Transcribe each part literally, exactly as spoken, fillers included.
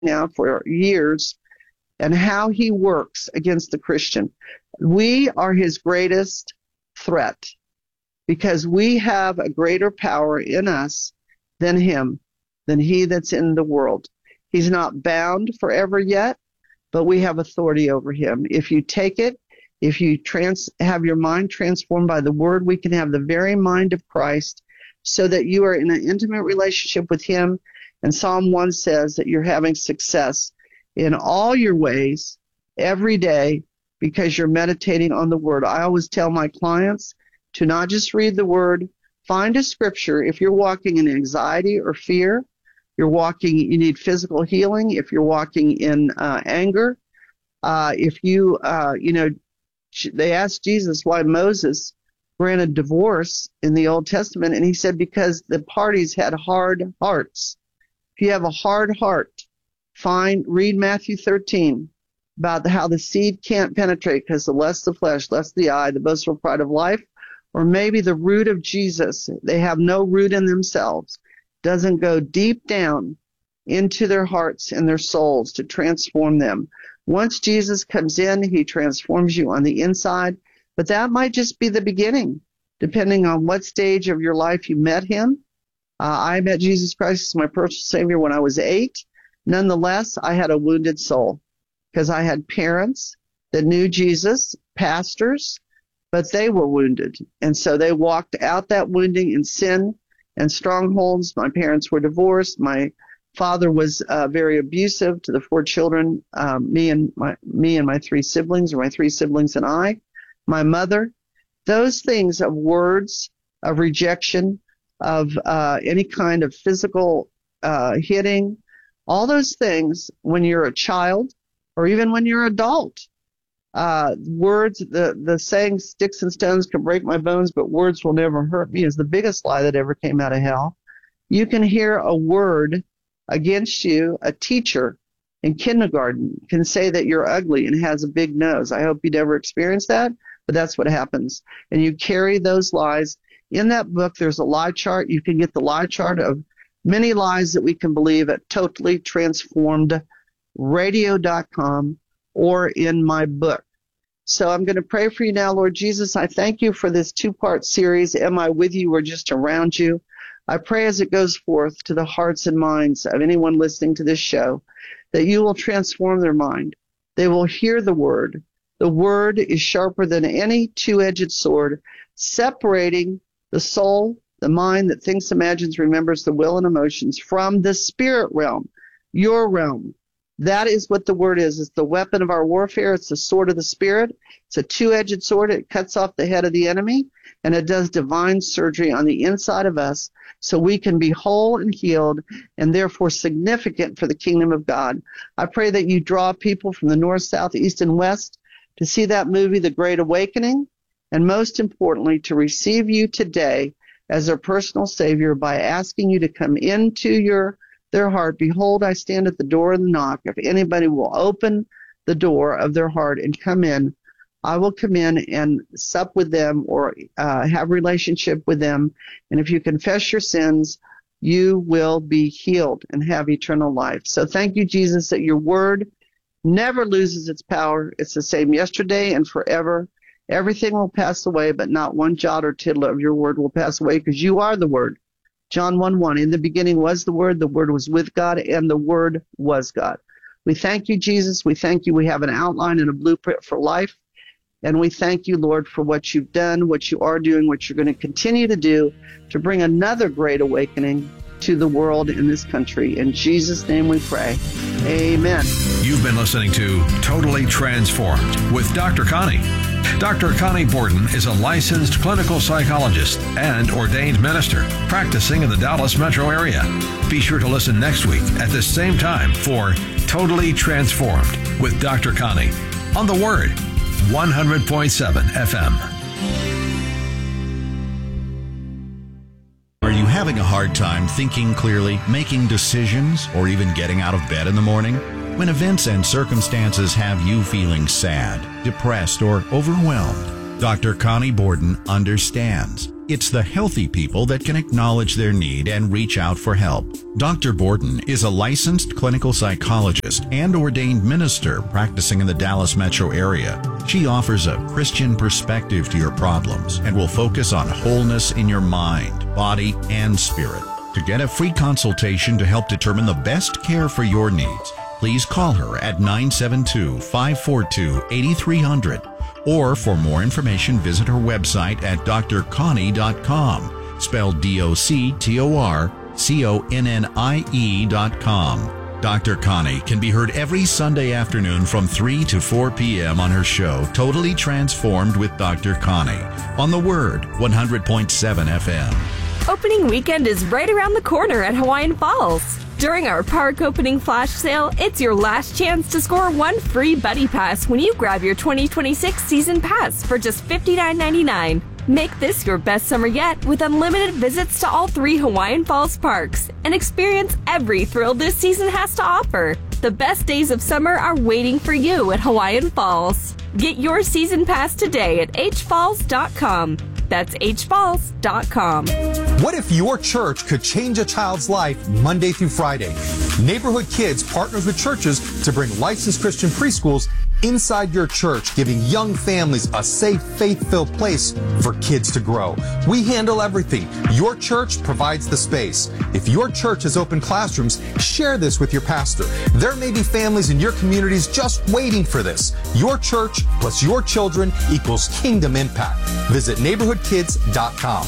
now for years and how he works against the Christian. We are his greatest threat because we have a greater power in us than him, than he that's in the world. He's not bound forever yet, but we have authority over him. If you take it, if you trans have your mind transformed by the word, we can have the very mind of Christ so that you are in an intimate relationship with him. And Psalm one says that you're having success in all your ways every day because you're meditating on the word. I always tell my clients to not just read the word, find a scripture. If you're walking in anxiety or fear, you're walking, you need physical healing. If you're walking in uh, anger, uh, if you, uh, you know, they asked Jesus why Moses granted divorce in the Old Testament, and he said because the parties had hard hearts. If you have a hard heart, find, read Matthew thirteen about how the seed can't penetrate because the lust of the flesh, lust of the eye, the boastful pride of life, or maybe the root of Jesus. They have no root in themselves. Doesn't go deep down into their hearts and their souls to transform them. Once Jesus comes in, he transforms you on the inside, but that might just be the beginning, depending on what stage of your life you met him. Uh, I met Jesus Christ as my personal Savior when I was eight. Nonetheless, I had a wounded soul because I had parents that knew Jesus, pastors, but they were wounded. And so they walked out that wounding in sin and strongholds. My parents were divorced. My father was uh, very abusive to the four children, um, me and my me and my three siblings, or my three siblings and I. My mother, those things of words, of rejection, of uh, any kind of physical uh, hitting, all those things when you're a child or even when you're an adult. Uh, words, the, the saying, sticks and stones can break my bones, but words will never hurt me is the biggest lie that ever came out of hell. You can hear a word against you. A teacher in kindergarten can say that you're ugly and has a big nose. I hope you never experience that, but that's what happens. And you carry those lies. In that book, there's a lie chart. You can get the lie chart of many lies that we can believe at totally transformed radio dot com or in my book. So I'm going to pray for you now, Lord Jesus. I thank you for this two-part series, Am I With You or Just Around You? I pray as it goes forth to the hearts and minds of anyone listening to this show that you will transform their mind. They will hear the word. The word is sharper than any two-edged sword, separating the soul, the mind that thinks, imagines, remembers the will and emotions from the spirit realm, your realm. That is what the word is. It's the weapon of our warfare. It's the sword of the spirit. It's a two-edged sword. It cuts off the head of the enemy, and it does divine surgery on the inside of us so we can be whole and healed and therefore significant for the kingdom of God. I pray that you draw people from the north, south, east, and west to see that movie, The Great Awakening, and most importantly, to receive you today as their personal Savior by asking you to come into your their heart. Behold, I stand at the door and knock. If anybody will open the door of their heart and come in, I will come in and sup with them or uh, have relationship with them. And if you confess your sins, you will be healed and have eternal life. So thank you, Jesus, that your word never loses its power. It's the same yesterday and forever. Everything will pass away, but not one jot or tittle of your word will pass away because you are the word. John one one, in the beginning was the Word, the Word was with God, and the Word was God. We thank you, Jesus. We thank you. We have an outline and a blueprint for life. And we thank you, Lord, for what you've done, what you are doing, what you're going to continue to do to bring another great awakening to the world in this country. In Jesus' name we pray. Amen. You've been listening to Totally Transformed with Doctor Connie. Doctor Connie Borden is a licensed clinical psychologist and ordained minister practicing in the Dallas metro area. Be sure to listen next week at the same time for Totally Transformed with Doctor Connie on The Word, one hundred point seven F M. Are you having a hard time thinking clearly, making decisions, or even getting out of bed in the morning? When events and circumstances have you feeling sad, depressed, or overwhelmed, Doctor Connie Borden understands. It's the healthy people that can acknowledge their need and reach out for help. Doctor Borden is a licensed clinical psychologist and ordained minister practicing in the Dallas metro area. She offers a Christian perspective to your problems and will focus on wholeness in your mind, body, and spirit. To get a free consultation to help determine the best care for your needs, please call her at nine seven two, five four two, eight three zero zero. Or for more information, visit her website at d r connie dot com, spelled D O C T O R C O N N I E dot com. Doctor Connie can be heard every Sunday afternoon from three to four p.m. on her show, Totally Transformed with Doctor Connie, on The Word, one hundred point seven F M. Opening weekend is right around the corner at Hawaiian Falls. During our park opening flash sale, it's your last chance to score one free Buddy Pass when you grab your twenty twenty-six season pass for just fifty-nine ninety-nine. Make this your best summer yet with unlimited visits to all three Hawaiian Falls parks and experience every thrill this season has to offer. The best days of summer are waiting for you at Hawaiian Falls. Get your season pass today at h falls dot com. That's h falls dot com. What if your church could change a child's life Monday through Friday? Neighborhood Kids partners with churches to bring licensed Christian preschools inside your church, giving young families a safe, faith-filled place for kids to grow. We handle everything. Your church provides the space. If your church has open classrooms, share this with your pastor. There may be families in your communities just waiting for this. Your church plus your children equals kingdom impact. Visit neighborhood kids dot com.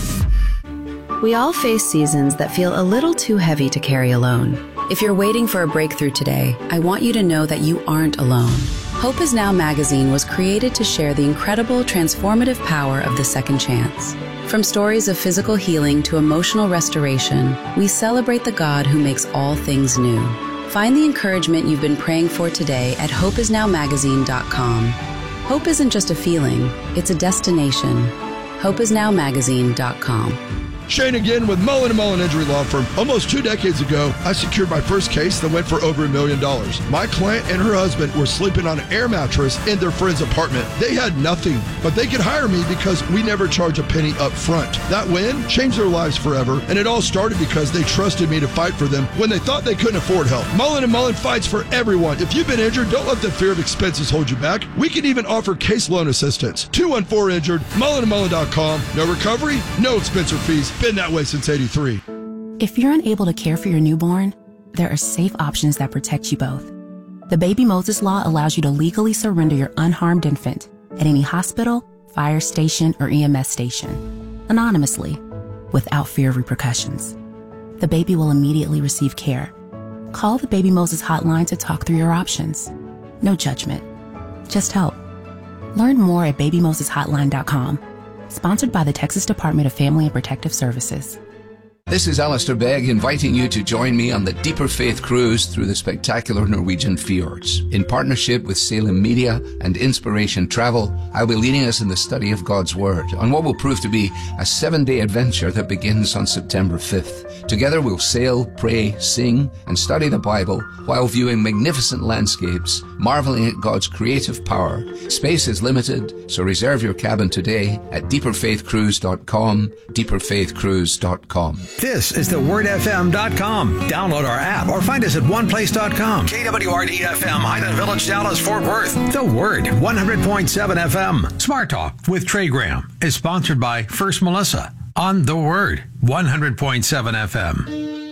We all face seasons that feel a little too heavy to carry alone. If you're waiting for a breakthrough today, I want you to know that you aren't alone. Hope Is Now magazine was created to share the incredible transformative power of the second chance. From stories of physical healing to emotional restoration, we celebrate the God who makes all things new. Find the encouragement you've been praying for today at hope is now magazine dot com. Hope isn't just a feeling, it's a destination. hope is now magazine dot com. Shane again with Mullen and Mullen Injury Law Firm. Almost two decades ago, I secured my first case that went for over a million dollars. My client and her husband were sleeping on an air mattress in their friend's apartment. They had nothing, but they could hire me because we never charge a penny up front. That win changed their lives forever, and it all started because they trusted me to fight for them when they thought they couldn't afford help. Mullen and Mullen fights for everyone. If you've been injured, don't let the fear of expenses hold you back. We can even offer case loan assistance. two one four injured, mullen and mullen dot com. No recovery, no expense or fees. Been that way since eighty-three. If you're unable to care for your newborn, there are safe options that protect you both. The Baby Moses Law allows you to legally surrender your unharmed infant at any hospital, fire station, or E M S station, anonymously, without fear of repercussions. The baby will immediately receive care. Call the Baby Moses hotline to talk through your options. No judgment, just help. Learn more at baby moses hotline dot com. Sponsored by the Texas Department of Family and Protective Services. This is Alistair Begg inviting you to join me on the Deeper Faith Cruise through the spectacular Norwegian fjords. In partnership with Salem Media and Inspiration Travel, I'll be leading us in the study of God's Word on what will prove to be a seven-day adventure that begins on September fifth. Together we'll sail, pray, sing, and study the Bible while viewing magnificent landscapes, marveling at God's creative power. Space is limited, so reserve your cabin today at deeper faith cruise dot com, deeper faith cruise dot com. This is the word f m dot com. Download our app or find us at one place dot com. K W R D F M, Highland Village, Dallas, Fort Worth. The Word, one hundred point seven F M. Smart Talk with Trey Graham is sponsored by First Melissa on The Word, one hundred point seven F M.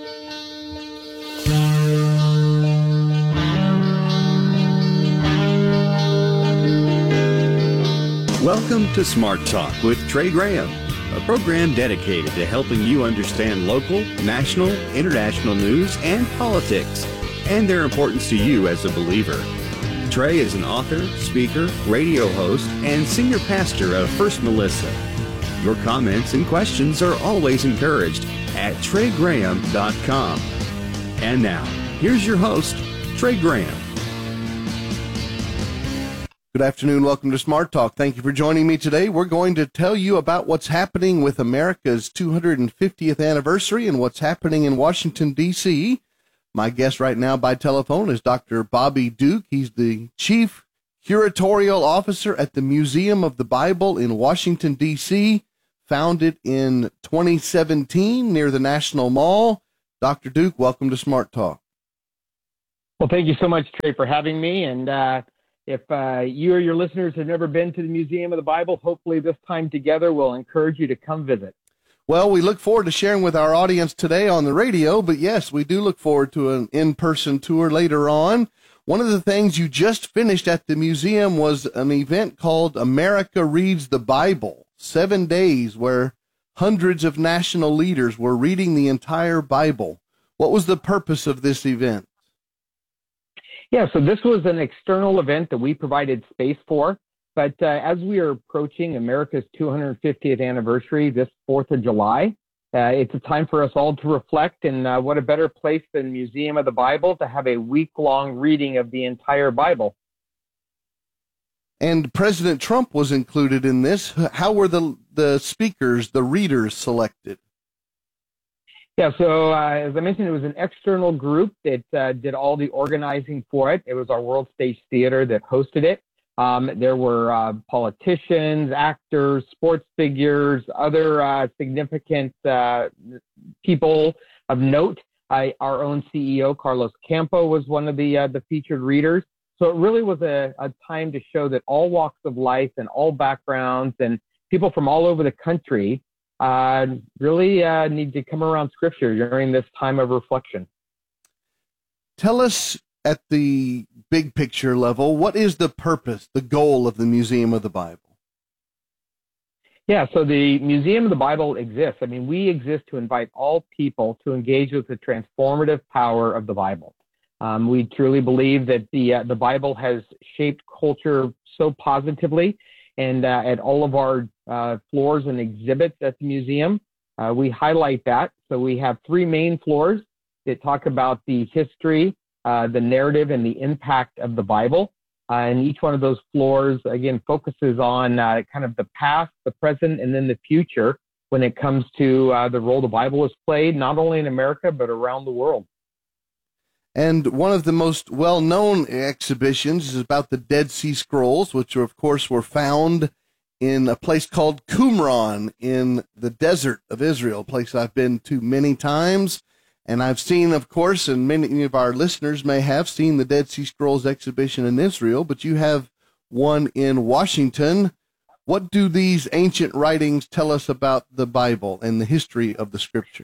Welcome to Smart Talk with Trey Graham, a program dedicated to helping you understand local, national, international news and politics, and their importance to you as a believer. Trey is an author, speaker, radio host, and senior pastor of First Melissa. Your comments and questions are always encouraged at trey graham dot com. And now, here's your host, Trey Graham. Good afternoon. Welcome to Smart Talk. Thank you for joining me today. We're going to tell you about what's happening with America's two hundred fiftieth anniversary and what's happening in Washington, D C My guest right now by telephone is Doctor Bobby Duke. He's the Chief Curatorial Officer at the Museum of the Bible in Washington, D C, founded in twenty seventeen near the National Mall. Doctor Duke, welcome to Smart Talk. Well, thank you so much, Trey, for having me. And uh, if uh, you or your listeners have never been to the Museum of the Bible, hopefully this time together we'll encourage you to come visit. Well, we look forward to sharing with our audience today on the radio, but yes, we do look forward to an in-person tour later on. One of the things you just finished at the museum was an event called America Reads the Bible, seven days where hundreds of national leaders were reading the entire Bible. What was the purpose of this event? Yeah, so this was an external event that we provided space for. But uh, as we are approaching America's two hundred fiftieth anniversary this fourth of July, uh, it's a time for us all to reflect, and uh, what a better place than Museum of the Bible to have a week-long reading of the entire Bible. And President Trump was included in this. How were the, the speakers, the readers selected? Yeah, so uh, as I mentioned, it was an external group that uh, did all the organizing for it. It was our World Stage Theater that hosted it. Um, there were uh, politicians, actors, sports figures, other uh, significant uh, people of note. I, our own C E O, Carlos Campo, was one of the uh, the featured readers. So it really was a, a time to show that all walks of life and all backgrounds and people from all over the country uh, really uh, need to come around Scripture during this time of reflection. Tell us, at the big picture level, what is the purpose, the goal of the Museum of the Bible? Yeah, so the Museum of the Bible exists. I mean, we exist to invite all people to engage with the transformative power of the Bible. Um, we truly believe that the uh, the Bible has shaped culture so positively, and uh, at all of our uh, floors and exhibits at the museum, uh, we highlight that. So we have three main floors that talk about the history, Uh, the narrative and the impact of the Bible. Uh, and each one of those floors, again, focuses on uh, kind of the past, the present, and then the future when it comes to uh, the role the Bible has played, not only in America, but around the world. And one of the most well-known exhibitions is about the Dead Sea Scrolls, which, of course, were found in a place called Qumran in the desert of Israel, a place I've been to many times. And I've seen, of course, and many of our listeners may have seen the Dead Sea Scrolls exhibition in Israel, but you have one in Washington. What do these ancient writings tell us about the Bible and the history of the Scripture?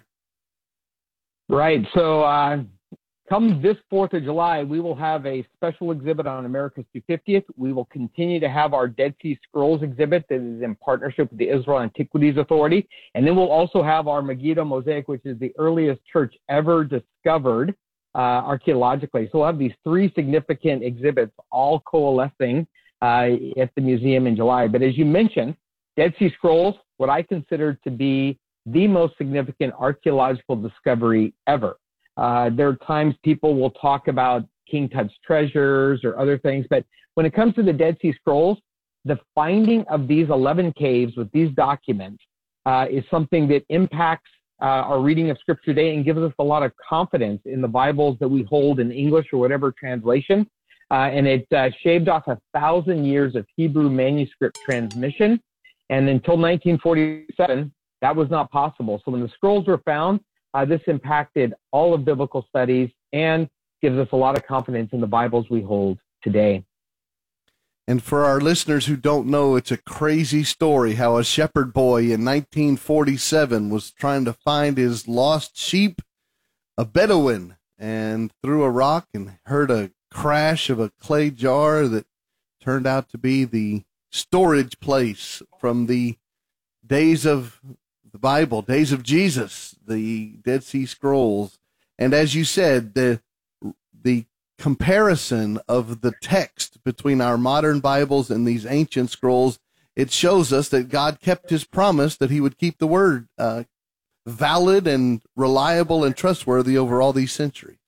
Right. So uh, come this fourth of July, we will have a special exhibit on America's two hundred fiftieth. We will continue to have our Dead Sea Scrolls exhibit that is in partnership with the Israel Antiquities Authority. And then we'll also have our Megiddo Mosaic, which is the earliest church ever discovered uh, archaeologically. So we'll have these three significant exhibits all coalescing uh, at the museum in July. But as you mentioned, Dead Sea Scrolls, what I consider to be the most significant archaeological discovery ever. Uh, there are times people will talk about King Tut's treasures or other things, but when it comes to the Dead Sea Scrolls, the finding of these eleven caves with these documents uh, is something that impacts uh, our reading of Scripture today and gives us a lot of confidence in the Bibles that we hold in English or whatever translation. Uh, and it uh, shaved off a thousand years of Hebrew manuscript transmission. And until nineteen forty-seven, that was not possible. So when the scrolls were found, Uh, this impacted all of biblical studies and gives us a lot of confidence in the Bibles we hold today. And for our listeners who don't know, it's a crazy story how a shepherd boy in nineteen forty-seven was trying to find his lost sheep, a Bedouin, and threw a rock and heard a crash of a clay jar that turned out to be the storage place from the days of the Bible, days of Jesus, the Dead Sea Scrolls. And as you said, the the comparison of the text between our modern Bibles and these ancient scrolls, it shows us that God kept his promise that he would keep the word uh, valid and reliable and trustworthy over all these centuries.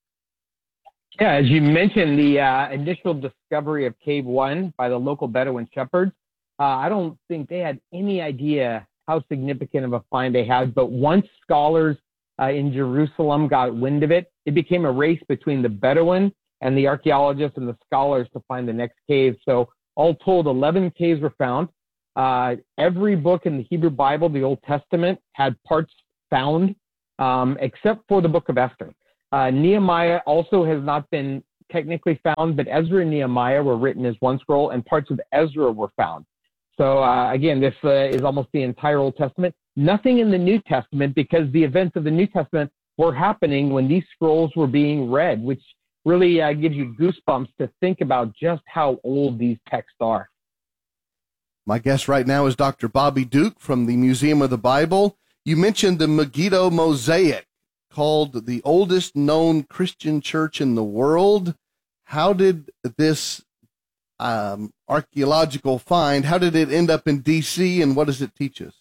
Yeah, as you mentioned, the uh, initial discovery of Cave One by the local Bedouin shepherds, uh, I don't think they had any idea how significant of a find they had. But once scholars uh, in Jerusalem got wind of it, it became a race between the Bedouin and the archaeologists and the scholars to find the next cave. So all told, eleven caves were found. Uh, every book in the Hebrew Bible, the Old Testament, had parts found, um, except for the book of Esther. Uh, Nehemiah also has not been technically found, but Ezra and Nehemiah were written as one scroll, and parts of Ezra were found. So uh, again, this uh, is almost the entire Old Testament. Nothing in the New Testament, because the events of the New Testament were happening when these scrolls were being read, which really uh, gives you goosebumps to think about just how old these texts are. My guest right now is Doctor Bobby Duke from the Museum of the Bible. You mentioned the Megiddo Mosaic, called the oldest known Christian church in the world. How did this um, archaeological find, how did it end up in D C, and what does it teach us?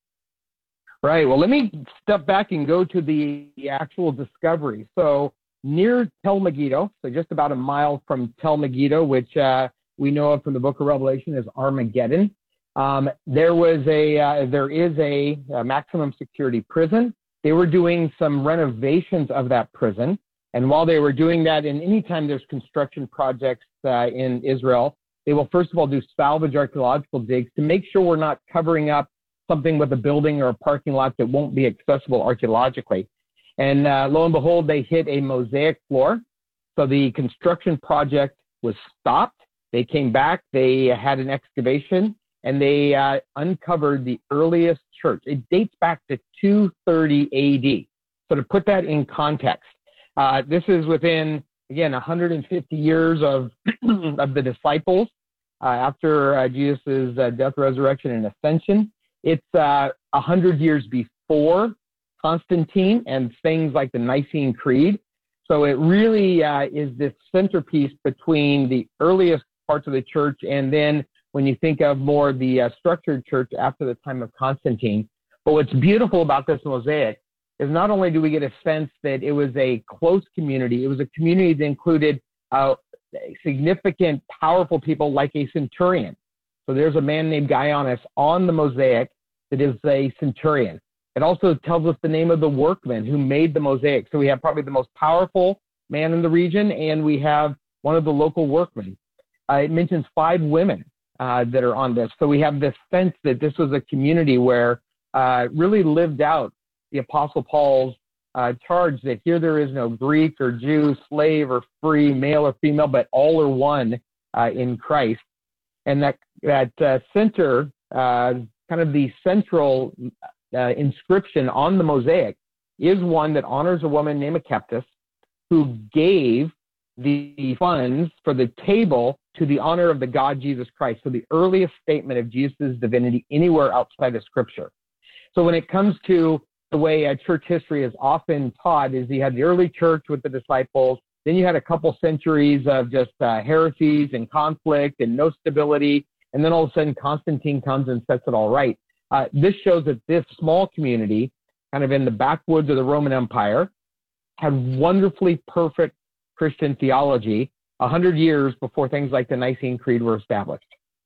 Right. Well, let me step back and go to the actual discovery. So near Tel Megiddo, so just about a mile from Tel Megiddo, which uh, we know of from the book of Revelation as Armageddon, um, there was a, uh, there is a, a maximum security prison. They were doing some renovations of that prison. And while they were doing that, and anytime there's construction projects uh, in Israel, they will first of all do salvage archaeological digs to make sure we're not covering up something with a building or a parking lot that won't be accessible archaeologically. And uh, lo and behold, they hit a mosaic floor. So the construction project was stopped. They came back, they had an excavation, and they uh, uncovered the earliest church. It dates back to two thirty A D. So to put that in context, uh, this is within, again, one hundred fifty years of, of the disciples uh, after uh, Jesus' uh, death, resurrection, and ascension. It's uh, one hundred years before Constantine and things like the Nicene Creed. So it really uh, is this centerpiece between the earliest parts of the church and then when you think of more the uh, structured church after the time of Constantine. But what's beautiful about this mosaic is not only do we get a sense that it was a close community, it was a community that included uh, significant, powerful people like a centurion. So there's a man named Gaius on the mosaic that is a centurion. It also tells us the name of the workman who made the mosaic. So we have probably the most powerful man in the region, and we have one of the local workmen. Uh, it mentions five women uh, that are on this. So we have this sense that this was a community where uh, really lived out the Apostle Paul's uh, charge that here there is no Greek or Jew, slave or free, male or female, but all are one uh, in Christ. And that, that uh, center, uh, kind of the central uh, inscription on the mosaic is one that honors a woman named Akeptus who gave the funds for the table to the honor of the God Jesus Christ. So the earliest statement of Jesus' divinity anywhere outside of Scripture. So when it comes to the way uh, church history is often taught is you had the early church with the disciples, then you had a couple centuries of just uh, heresies and conflict and no stability, and then all of a sudden Constantine comes and sets it all right. Uh, this shows that this small community, kind of in the backwoods of the Roman Empire, had wonderfully perfect Christian theology a hundred years before things like the Nicene Creed were established.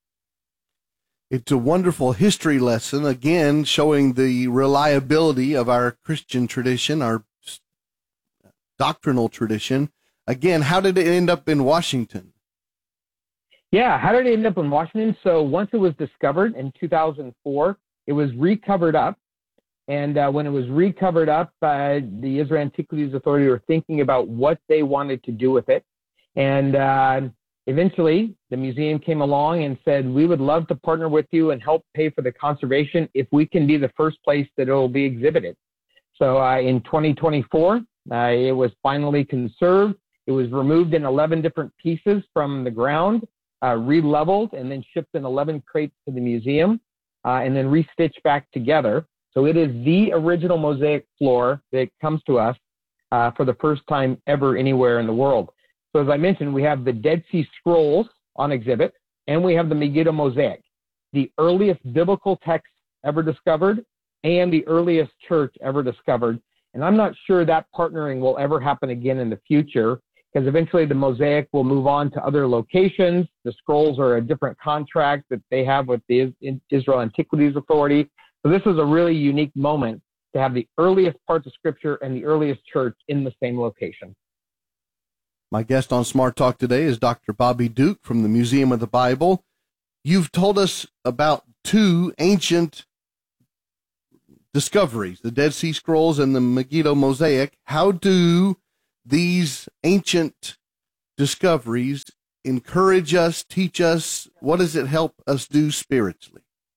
It's a wonderful history lesson, again, showing the reliability of our Christian tradition, our doctrinal tradition. Again, how did it end up in Washington? Yeah, how did it end up in Washington? So once it was discovered in two thousand four, it was recovered up. And uh, when it was recovered up, uh, the Israel Antiquities Authority were thinking about what they wanted to do with it. And uh, eventually, the museum came along and said, we would love to partner with you and help pay for the conservation if we can be the first place that it will be exhibited. So uh, in twenty twenty-four, uh, it was finally conserved. It was removed in eleven different pieces from the ground, uh, re-leveled, and then shipped in eleven crates to the museum, uh, and then restitched back together. So it is the original mosaic floor that comes to us uh, for the first time ever anywhere in the world. So as I mentioned, we have the Dead Sea Scrolls on exhibit, and we have the Megiddo Mosaic, the earliest biblical text ever discovered and the earliest church ever discovered. And I'm not sure that partnering will ever happen again in the future, because eventually the mosaic will move on to other locations. The scrolls are a different contract that they have with the Israel Antiquities Authority. So this is a really unique moment to have the earliest parts of Scripture and the earliest church in the same location. My guest on Smart Talk today is Doctor Bobby Duke from the Museum of the Bible. You've told us about two ancient discoveries, the Dead Sea Scrolls and the Megiddo Mosaic. How do these ancient discoveries encourage us, teach us? What does it help us do spiritually?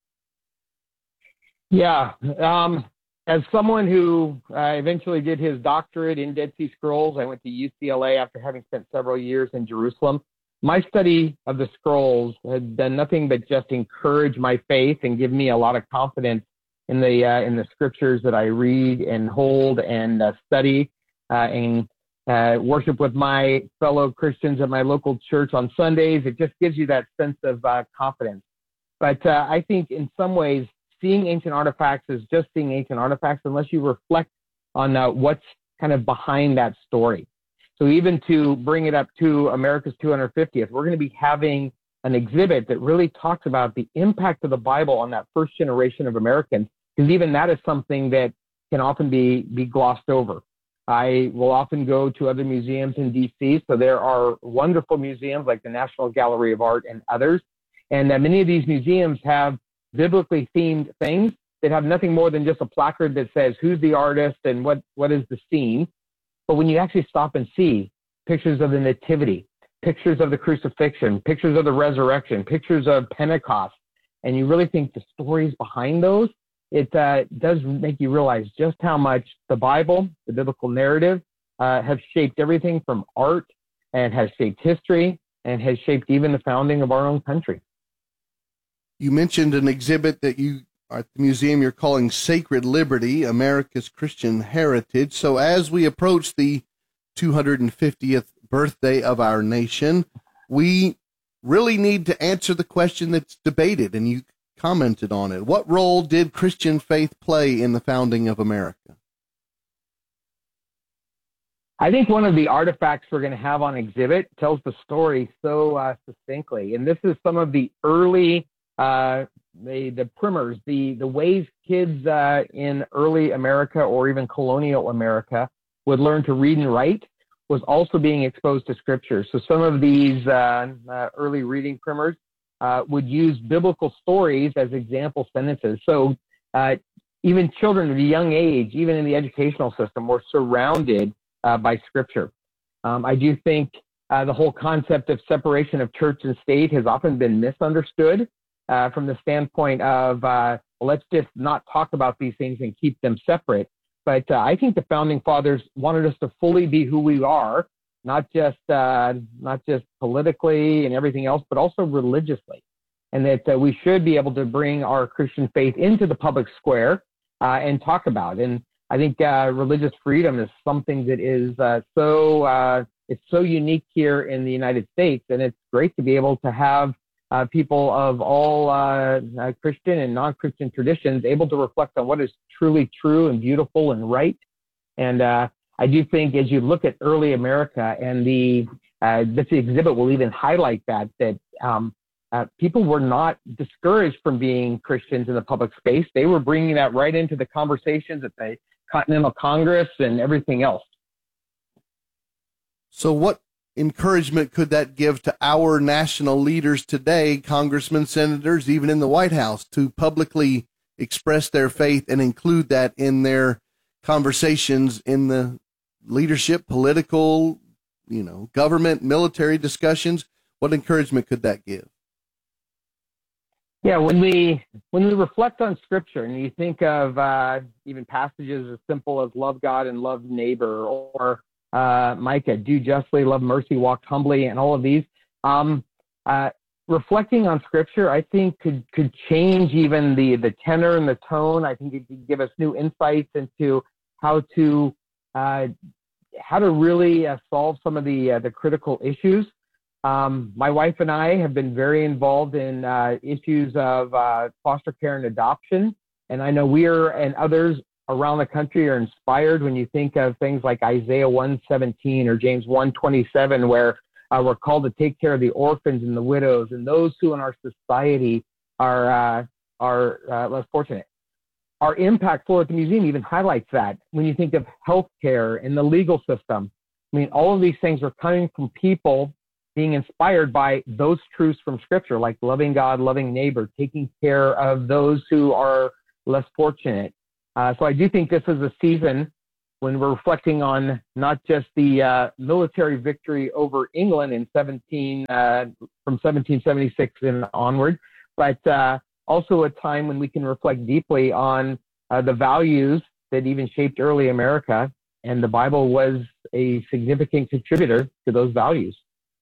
Yeah. Um, as someone who uh, eventually did his doctorate in Dead Sea Scrolls, I went to U C L A after having spent several years in Jerusalem. My study of the scrolls had done nothing but just encourage my faith and give me a lot of confidence in the uh, in the scriptures that I read and hold and uh, study uh, and uh, worship with my fellow Christians at my local church on Sundays. It just gives you that sense of uh, confidence. But uh, I think in some ways, seeing ancient artifacts is just seeing ancient artifacts unless you reflect on uh, what's kind of behind that story. So even to bring it up to America's two hundred fiftieth, we're going to be having an exhibit that really talks about the impact of the Bible on that first generation of Americans, because even that is something that can often be, be glossed over. I will often go to other museums in D C, so there are wonderful museums like the National Gallery of Art and others, and uh, many of these museums have biblically themed things that have nothing more than just a placard that says who's the artist and what, what is the scene. But when you actually stop and see pictures of the Nativity, pictures of the crucifixion, pictures of the resurrection, pictures of Pentecost, and you really think the stories behind those, it uh, does make you realize just how much the Bible, the biblical narrative, uh, have shaped everything from art and has shaped history and has shaped even the founding of our own country. You mentioned an exhibit that you at the museum you're calling Sacred Liberty, America's Christian Heritage. So as we approach the two hundred fiftieth birthday of our nation, we really need to answer the question that's debated, and you commented on it. What role did Christian faith play in the founding of America? I think one of the artifacts we're going to have on exhibit tells the story so uh, succinctly. And this is some of the early uh, the, the primers, the, the ways kids uh, in early America or even colonial America would learn to read and write was also being exposed to scripture. So some of these uh, uh, early reading primers uh, would use biblical stories as example sentences. So uh, even children at a young age, even in the educational system, were surrounded uh, by scripture. Um, I do think uh, the whole concept of separation of church and state has often been misunderstood uh, from the standpoint of uh, let's just not talk about these things and keep them separate. But uh, I think the founding fathers wanted us to fully be who we are, not just uh, not just politically and everything else, but also religiously, and that uh, we should be able to bring our Christian faith into the public square uh, and talk about. And I think uh, religious freedom is something that is uh, so uh, it's so unique here in the United States, and it's great to be able to have uh, people of all uh, uh, Christian and non-Christian traditions able to reflect on what is truly true and beautiful and right. And uh, I do think as you look at early America, and the uh, this exhibit will even highlight that, that um, uh, people were not discouraged from being Christians in the public space. They were bringing that right into the conversations at the Continental Congress and everything else. So what encouragement could that give to our national leaders today, congressmen, senators, even in the White House, to publicly express their faith and include that in their conversations in the leadership, political, you know, government, military discussions? What encouragement could that give? Yeah, when we when we reflect on Scripture and you think of uh, even passages as simple as love God and love neighbor, or uh, Micah, do justly, love mercy, walk humbly, and all of these, um, uh, reflecting on Scripture, I think could could change even the the tenor and the tone. I think it could give us new insights into how to uh, how to really uh, solve some of the uh, the critical issues. Um, my wife and I have been very involved in uh, issues of uh, foster care and adoption, and I know we are and others around the country are inspired when you think of things like Isaiah one seventeen or James one twenty-seven, where uh, we're called to take care of the orphans and the widows and those who in our society are uh, are uh, less fortunate. Our impact floor at the museum even highlights that. When you think of healthcare and the legal system, I mean, all of these things are coming from people being inspired by those truths from Scripture, like loving God, loving neighbor, taking care of those who are less fortunate. Uh, so I do think this is a season when we're reflecting on not just the uh, military victory over England in seventeen uh, from seventeen seventy-six and onward, but uh, also a time when we can reflect deeply on uh, the values that even shaped early America, and the Bible was a significant contributor to those values.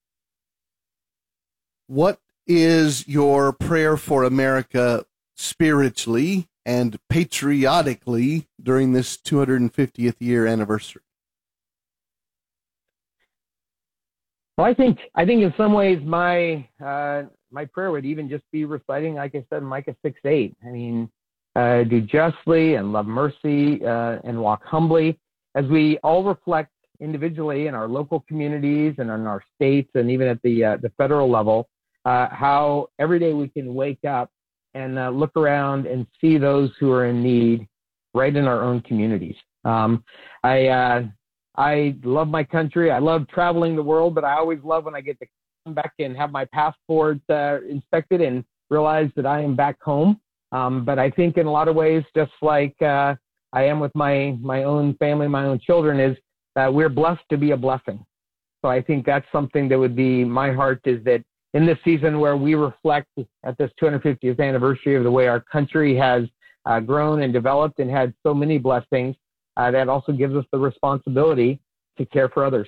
What is your prayer for America spiritually and patriotically during this two hundred fiftieth year anniversary? Well, I think I think in some ways my uh, my prayer would even just be reciting, like I said, Micah six eight. I mean, uh, do justly and love mercy uh, and walk humbly, as we all reflect individually in our local communities and in our states and even at the uh, the federal level, uh, how every day we can wake up and uh, look around and see those who are in need right in our own communities. Um, I uh, I love my country. I love traveling the world, but I always love when I get to come back and have my passport uh, inspected and realize that I am back home. Um, but I think in a lot of ways, just like uh, I am with my my own family, my own children, is that we're blessed to be a blessing. So I think that's something that would be my heart, is that in this season where we reflect at this two hundred fiftieth anniversary of the way our country has uh, grown and developed and had so many blessings, uh, that also gives us the responsibility to care for others.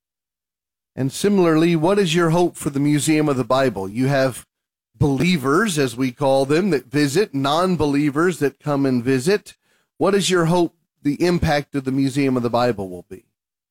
And similarly, what is your hope for the Museum of the Bible? You have believers, as we call them, that visit, non-believers that come and visit. What is your hope the impact of the Museum of the Bible will be?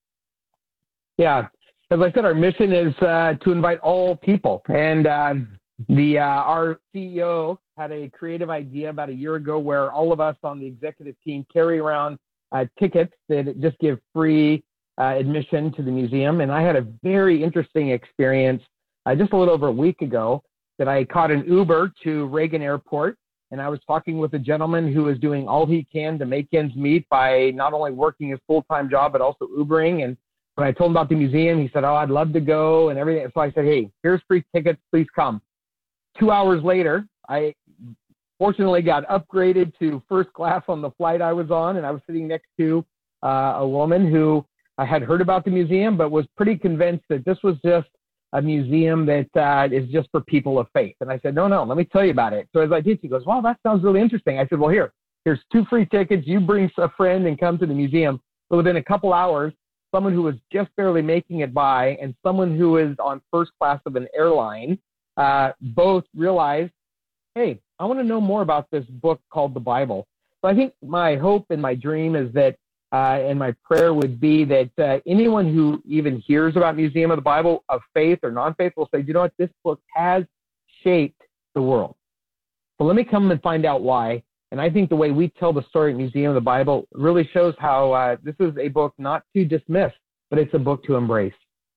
Yeah. As I said, our mission is uh, to invite all people. And uh, the uh, our C E O had a creative idea about a year ago where all of us on the executive team carry around uh, tickets that just give free uh, admission to the museum. And I had a very interesting experience uh, just a little over a week ago that I caught an Uber to Reagan Airport. And I was talking with a gentleman who is doing all he can to make ends meet by not only working his full-time job, but also Ubering. And when I told him about the museum, he said, oh, I'd love to go and everything. So I said, hey, here's free tickets. Please come. Two hours later, I fortunately got upgraded to first class on the flight I was on. And I was sitting next to uh, a woman who I had heard about the museum, but was pretty convinced that this was just a museum that uh, is just for people of faith. And I said, no, no, let me tell you about it. So as I did, she goes, wow, that sounds really interesting. I said, well, here, here's two free tickets. You bring a friend and come to the museum. So within a couple hours, someone who was just barely making it by and someone who is on first class of an airline uh, both realized, hey, I want to know more about this book called the Bible. So I think my hope and my dream is that, uh, and my prayer would be that uh, anyone who even hears about Museum of the Bible of faith or non-faith will say, you know what, this book has shaped the world. So let me come and find out why. And I think the way we tell the story at Museum of the Bible really shows how uh, this is a book not to dismiss, but it's a book to embrace.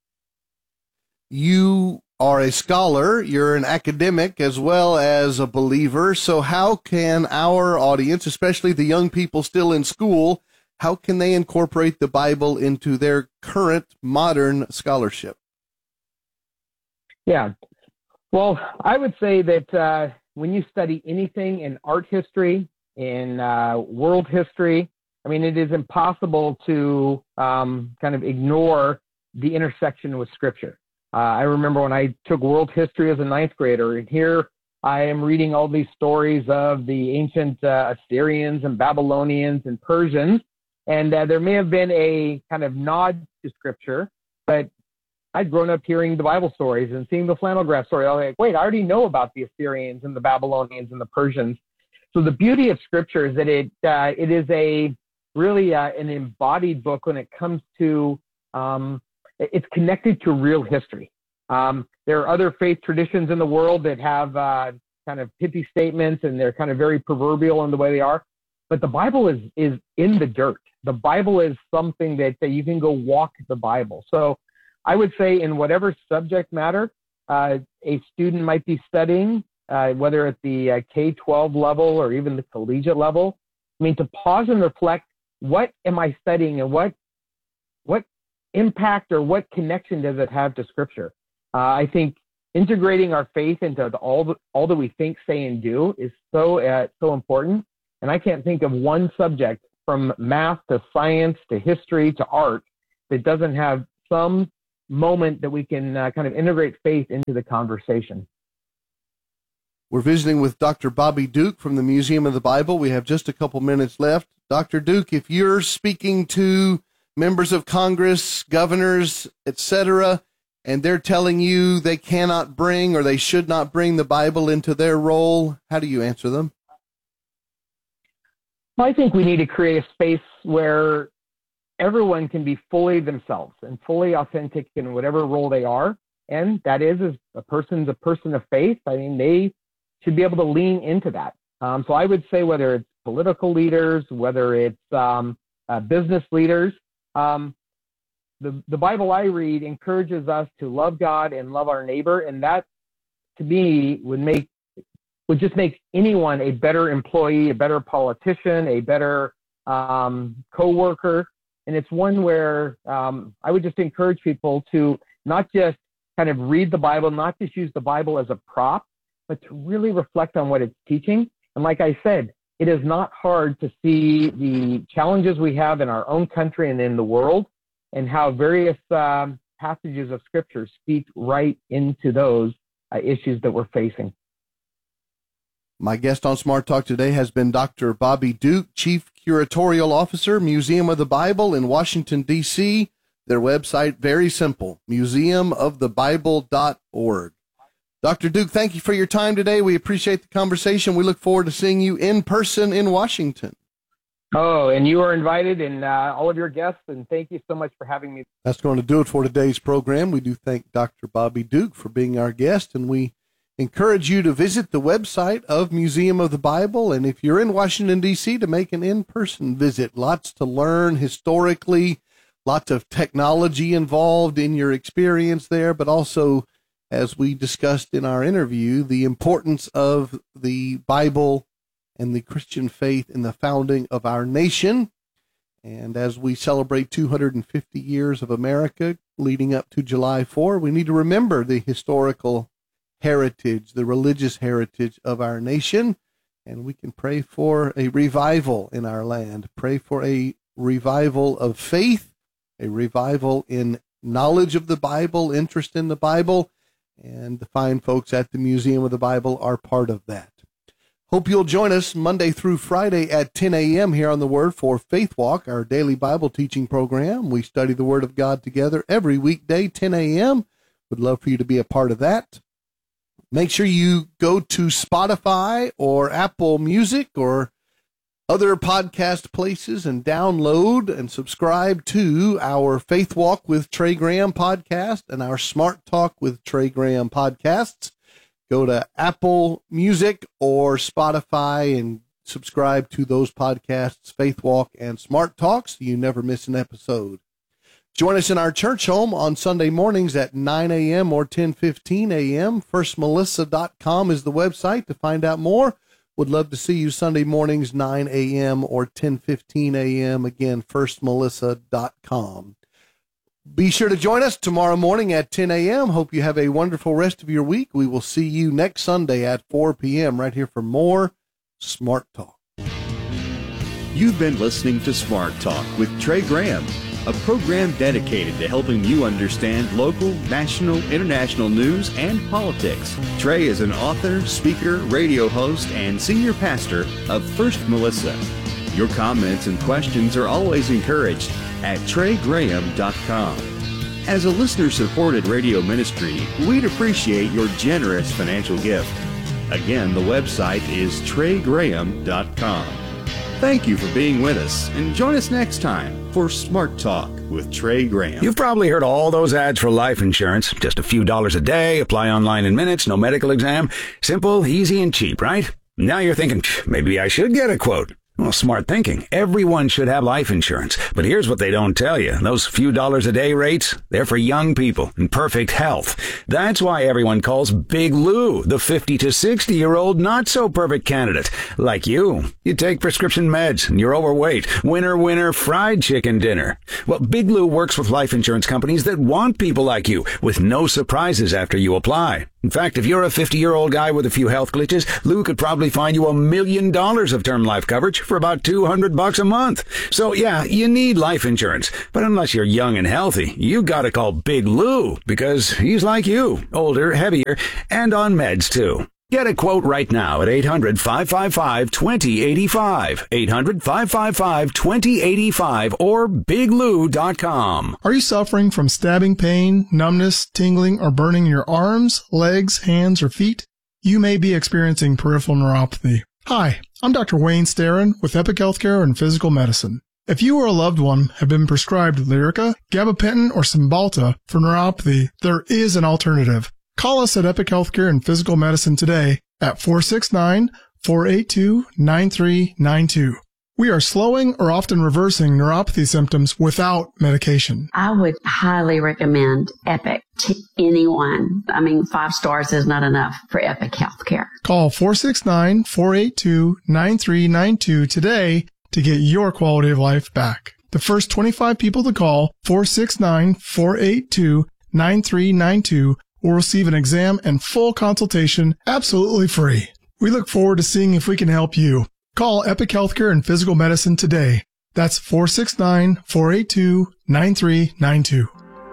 You are a scholar, you're an academic as well as a believer. So how can our audience, especially the young people still in school, how can they incorporate the Bible into their current modern scholarship? Yeah. Well, I would say that uh, when you study anything in art history, in uh, world history, I mean, it is impossible to um, kind of ignore the intersection with Scripture. Uh, I remember when I took world history as a ninth grader, and here I am reading all these stories of the ancient uh, Assyrians and Babylonians and Persians, and uh, there may have been a kind of nod to Scripture, but I'd grown up hearing the Bible stories and seeing the flannel graph story. I was like, wait, I already know about the Assyrians and the Babylonians and the Persians. So the beauty of Scripture is that it uh, it is a really uh, an embodied book when it comes to, um, it's connected to real history. Um, there are other faith traditions in the world that have uh, kind of pithy statements, and they're kind of very proverbial in the way they are. But the Bible is is in the dirt. The Bible is something that, that you can go walk the Bible. So I would say in whatever subject matter uh, a student might be studying, uh, whether at the uh, K twelve level or even the collegiate level, I mean, to pause and reflect, what am I studying and what what impact or what connection does it have to Scripture? Uh, I think integrating our faith into the, all the, all that we think, say, and do is so uh, so important. And I can't think of one subject from math to science to history to art that doesn't have some moment that we can uh, kind of integrate faith into the conversation. We're visiting with Doctor Bobby Duke from the Museum of the Bible. We have just a couple minutes left. Doctor Duke, if you're speaking to members of Congress, governors, et cetera, and they're telling you they cannot bring or they should not bring the Bible into their role, how do you answer them? Well, I think we need to create a space where everyone can be fully themselves and fully authentic in whatever role they are. And that is, as a person's a person of faith. I mean, they should be able to lean into that. Um, so I would say whether it's political leaders, whether it's um, uh, business leaders, um, the, the Bible I read encourages us to love God and love our neighbor. And that, to me, would make would just make anyone a better employee, a better politician, a better um, co-worker. And it's one where um, I would just encourage people to not just kind of read the Bible, not just use the Bible as a prop, but to really reflect on what it's teaching. And like I said, it is not hard to see the challenges we have in our own country and in the world, and how various um, passages of Scripture speak right into those uh, issues that we're facing. My guest on Smart Talk today has been Doctor Bobby Duke, Chief Curatorial Officer, Museum of the Bible in Washington, D C Their website, very simple, museum of the bible dot org. Doctor Duke, thank you for your time today. We appreciate the conversation. We look forward to seeing you in person in Washington. Oh, and you are invited, and uh, all of your guests, and thank you so much for having me. That's going to do it for today's program. We do thank Doctor Bobby Duke for being our guest, and we encourage you to visit the website of Museum of the Bible, and if you're in Washington, D C, to make an in-person visit. Lots to learn historically, lots of technology involved in your experience there, but also, as we discussed in our interview, the importance of the Bible and the Christian faith in the founding of our nation. And as we celebrate two hundred fifty years of America leading up to July fourth, we need to remember the historical heritage, the religious heritage of our nation, and we can pray for a revival in our land, pray for a revival of faith, a revival in knowledge of the Bible, interest in the Bible, and the fine folks at the Museum of the Bible are part of that. Hope you'll join us Monday through Friday at ten a.m. here on The Word for Faith Walk, our daily Bible teaching program. We study the Word of God together every weekday, ten a.m. Would love for you to be a part of that. Make sure you go to Spotify or Apple Music or other podcast places and download and subscribe to our Faith Walk with Trey Graham podcast and our Smart Talk with Trey Graham podcasts. Go to Apple Music or Spotify and subscribe to those podcasts, Faith Walk and Smart Talk, so you never miss an episode. Join us in our church home on Sunday mornings at nine a.m. or ten fifteen a.m. first melissa dot com is the website to find out more. Would love to see you Sunday mornings, nine a.m. or ten fifteen a.m. Again, first melissa dot com. Be sure to join us tomorrow morning at ten a.m. Hope you have a wonderful rest of your week. We will see you next Sunday at four p.m. right here for more Smart Talk. You've been listening to Smart Talk with Trey Graham, a program dedicated to helping you understand local, national, international news and politics. Trey is an author, speaker, radio host, and senior pastor of First Melissa. Your comments and questions are always encouraged at trey graham dot com. As a listener-supported radio ministry, we'd appreciate your generous financial gift. Again, the website is trey graham dot com. Thank you for being with us, and join us next time for Smart Talk with Trey Graham. You've probably heard all those ads for life insurance. Just a few dollars a day, apply online in minutes, no medical exam. Simple, easy, and cheap, right? Now you're thinking, maybe I should get a quote. Well, smart thinking. Everyone should have life insurance. But here's what they don't tell you. Those few dollars a day rates, they're for young people in perfect health. That's why everyone calls Big Lou the fifty to sixty-year-old not-so-perfect candidate. Like you. You take prescription meds and you're overweight. Winner, winner, fried chicken dinner. Well, Big Lou works with life insurance companies that want people like you with no surprises after you apply. In fact, if you're a fifty-year-old guy with a few health glitches, Lou could probably find you a million dollars of term life coverage for about two hundred bucks a month. So yeah, you need life insurance. But unless you're young and healthy, you gotta call Big Lou because he's like you, older, heavier, and on meds too. Get a quote right now at eight hundred, five five five, two zero eight five, eight hundred, five five five, two zero eight five, or big lou dot com. Are you suffering from stabbing pain, numbness, tingling, or burning in your arms, legs, hands, or feet? You may be experiencing peripheral neuropathy. Hi, I'm Doctor Wayne Starron with Epic Healthcare and Physical Medicine. If you or a loved one have been prescribed Lyrica, gabapentin, or Cymbalta for neuropathy, there is an alternative. Call us at Epic Healthcare and Physical Medicine today at four six nine, four eight two, nine three nine two. We are slowing or often reversing neuropathy symptoms without medication. I would highly recommend Epic to anyone. I mean, five stars is not enough for Epic Healthcare. Call four six nine, four eight two, nine three nine two today to get your quality of life back. The first twenty-five people to call four six nine, four eight two, nine three nine two will receive an exam and full consultation absolutely free. We look forward to seeing if we can help you. Call Epic Healthcare and Physical Medicine today. That's four six nine, four eight two, nine three nine two.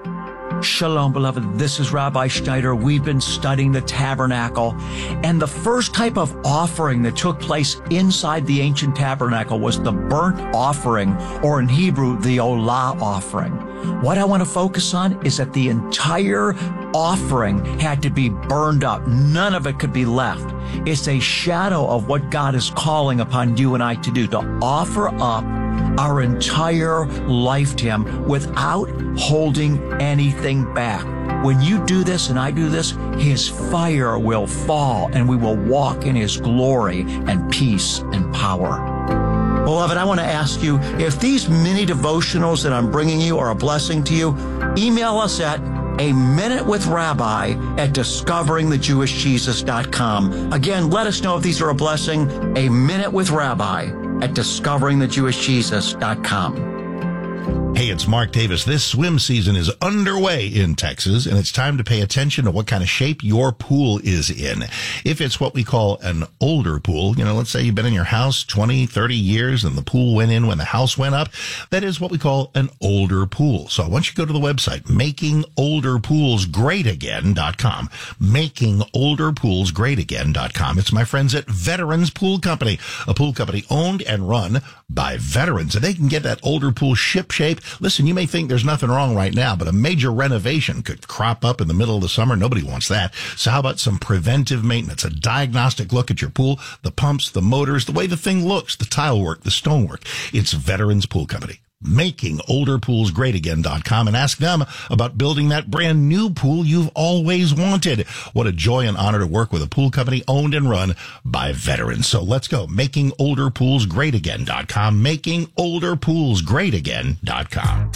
Shalom, beloved. This is Rabbi Schneider. We've been studying the tabernacle, and the first type of offering that took place inside the ancient tabernacle was the burnt offering, or in Hebrew, the olah offering. What I want to focus on is that the entire offering had to be burned up. None of it could be left. It's a shadow of what God is calling upon you and I to do, to offer up our entire life to Him without holding anything back. When you do this and I do this, His fire will fall and we will walk in His glory and peace and power. Beloved, I want to ask you, if these mini devotionals that I'm bringing you are a blessing to you, email us at A Minute with Rabbi at discovering the jewish jesus dot com. Again, let us know if these are a blessing. A Minute with Rabbi at discovering the jewish jesus dot com. Hey, it's Mark Davis. This swim season is underway in Texas, and it's time to pay attention to what kind of shape your pool is in. If it's what we call an older pool, you know, let's say you've been in your house twenty, thirty years and the pool went in when the house went up, that is what we call an older pool. So I want you to go to the website, making older pools great again dot com, making older pools great again dot com. It's my friends at Veterans Pool Company, a pool company owned and run by veterans, and they can get that older pool ship shape. Listen, you may think there's nothing wrong right now, but a major renovation could crop up in the middle of the summer. Nobody wants that. So how about some preventive maintenance, a diagnostic look at your pool, the pumps, the motors, the way the thing looks, the tile work, the stonework. It's Veterans Pool Company. making older pools great again dot com, and ask them about building that brand new pool you've always wanted. What a joy and honor to work with a pool company owned and run by veterans. So let's go. making older pools great again dot com, making older pools great again dot com.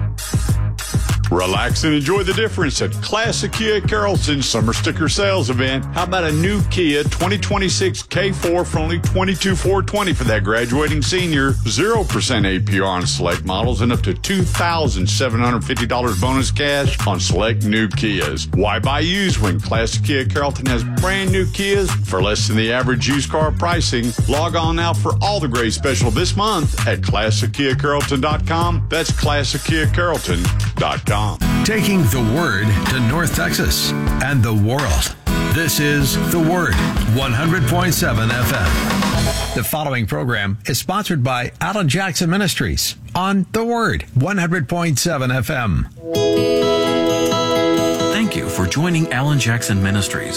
Relax and enjoy the difference at Classic Kia Carrollton Summer Sticker Sales Event. How about a new Kia twenty twenty-six K four for only twenty-two thousand four hundred twenty dollars for that graduating senior? zero percent A P R on select models and up to two thousand seven hundred fifty dollars bonus cash on select new Kias. Why buy used when Classic Kia Carrollton has brand new Kias for less than the average used car pricing? Log on now for all the great special this month at classic kia carrollton dot com. That's classic kia carrollton dot com. Taking the Word to North Texas and the world. This is The Word, one hundred point seven F M. The following program is sponsored by Alan Jackson Ministries on The Word, one hundred point seven F M. Thank you for joining Alan Jackson Ministries.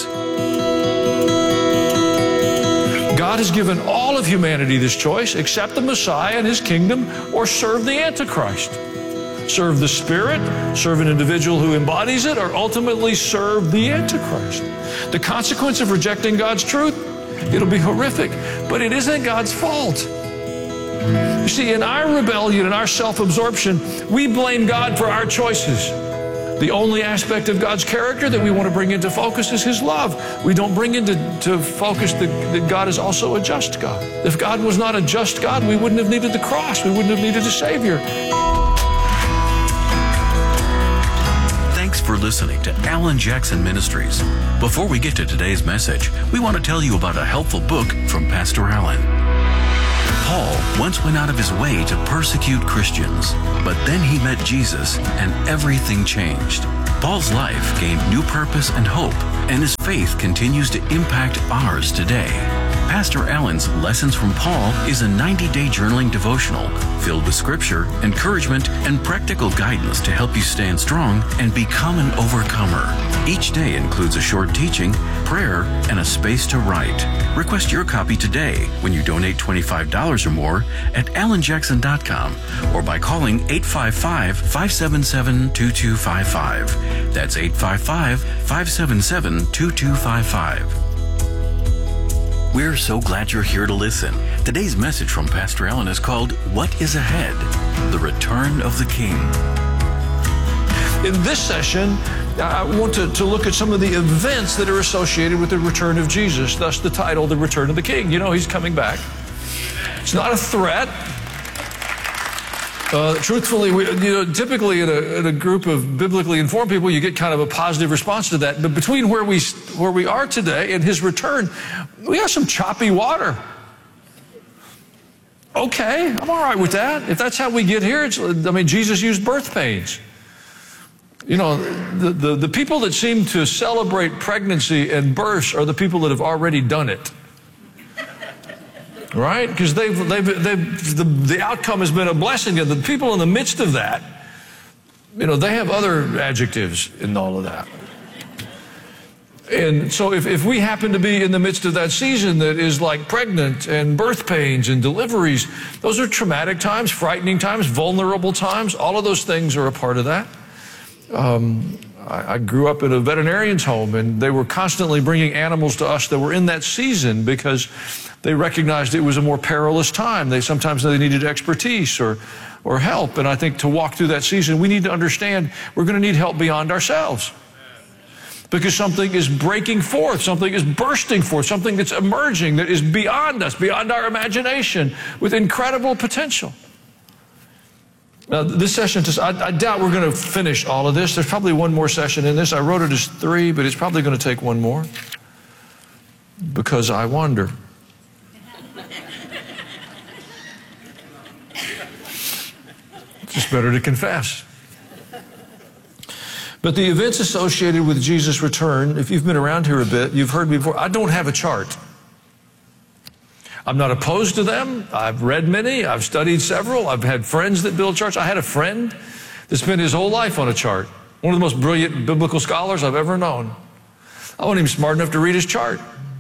God has given all of humanity this choice: accept the Messiah and His kingdom or serve the Antichrist. Serve the Spirit, serve an individual who embodies it, or ultimately serve the Antichrist. The consequence of rejecting God's truth, it'll be horrific, but it isn't God's fault. You see, in our rebellion and our self-absorption, we blame God for our choices. The only aspect of God's character that we want to bring into focus is His love. We don't bring into to focus that, that God is also a just God. If God was not a just God, we wouldn't have needed the cross. We wouldn't have needed a Savior. Thanks for listening to Alan Jackson Ministries. Before we get to today's message, we want to tell you about a helpful book from Pastor Alan. Paul once went out of his way to persecute Christians, but then he met Jesus and everything changed. Paul's life gained new purpose and hope, and his faith continues to impact ours today. Pastor Alan's Lessons from Paul is a ninety-day journaling devotional filled with scripture, encouragement, and practical guidance to help you stand strong and become an overcomer. Each day includes a short teaching, prayer, and a space to write. Request your copy today when you donate twenty-five dollars or more at alan jackson dot com or by calling eight five five, five seven seven, two two five five. That's eight five five, five seven seven, two two five five. We're so glad you're here to listen. Today's message from Pastor Alan is called, What is Ahead? The Return of the King. In this session, I want to, to look at some of the events that are associated with the return of Jesus, thus the title, The Return of the King. You know, He's coming back. It's not a threat. Uh, truthfully, we, you know, typically in a, in a group of biblically informed people, you get kind of a positive response to that. But between where we where we are today and His return, we have some choppy water. Okay, I'm all right with that. If that's how we get here, it's, I mean, Jesus used birth pains. You know, the, the, the people that seem to celebrate pregnancy and births are the people that have already done it. Right? Because they've, they've, they've, the, the outcome has been a blessing. And the people in the midst of that, you know, they have other adjectives in all of that. And so if, if we happen to be in the midst of that season that is like pregnant and birth pains and deliveries, those are traumatic times, frightening times, vulnerable times. All of those things are a part of that. Um, I, I grew up in a veterinarian's home, and they were constantly bringing animals to us that were in that season because they recognized it was a more perilous time. They sometimes they needed expertise or, or help. And I think to walk through that season, we need to understand we're going to need help beyond ourselves. Because something is breaking forth, something is bursting forth, something that's emerging that is beyond us, beyond our imagination, with incredible potential. Now, this session, just, I, I doubt we're going to finish all of this. There's probably one more session in this. I wrote it as three, but it's probably going to take one more. Because I wonder. It's better to confess. But the events associated with Jesus' return, if you've been around here a bit, you've heard me before, I don't have a chart. I'm not opposed to them. I've read many. I've studied several. I've had friends that build charts. I had a friend that spent his whole life on a chart. One of the most brilliant biblical scholars I've ever known. I wasn't even smart enough to read his chart.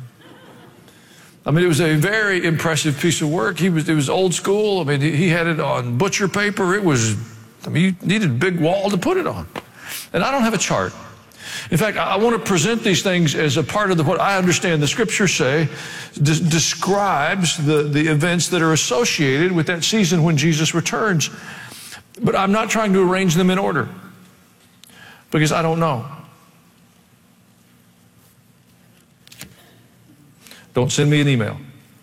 I mean, it was a very impressive piece of work. He was, it was old school. I mean, he, he had it on butcher paper. It was, I mean, you needed a big wall to put it on. And I don't have a chart. In fact, I want to present these things as a part of the, what I understand the scriptures say de- describes the, the events that are associated with that season when Jesus returns. But I'm not trying to arrange them in order because I don't know. Don't send me an email.